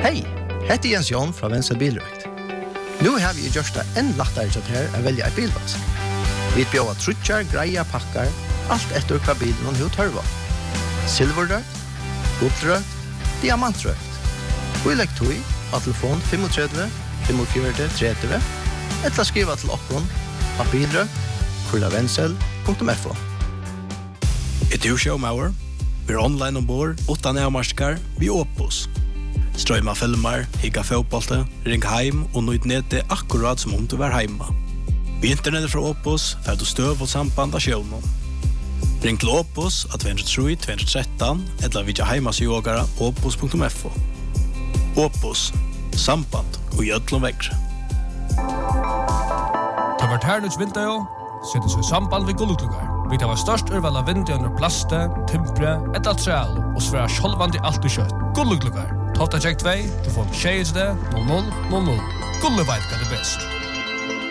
Hei, hette Jens Jon fra Venstre Bilrøkt. Nå har vi gjort det enn lettere til her å velge en bilvask. Vi bjør trutjar, greia, pakkar, alt etter hva bilen hun tørver. Silverrøkt, guldrøkt, diamantrøkt. Vi legger tog av telefon 35 45 30 eller skriva til okkon av bilrøkt@vensel.fo. Et showmauer, vi online ombord, utan nærmarskar, vi Opus. Strøyma filmer, higga fotbollte, ring heim og nøyt nete akkurat som om du var heima. Vi internettet fra Opus, fer du støv og samband av sjøvnen. Ring til Opus at 203 213 eller vidja heimasjogara opus.fo. Opus, samband og gjødlom vekre. Ta vart hernuts vinter, settes i samband ved gullutlugar. Vi tar størst urval av vinter under plaste, timpre, et altreal og sværa sjolvandi alt i kjøtt. Gullutlugar. Tofta check 2, telefon 6 00 00. Gulleveit er det best.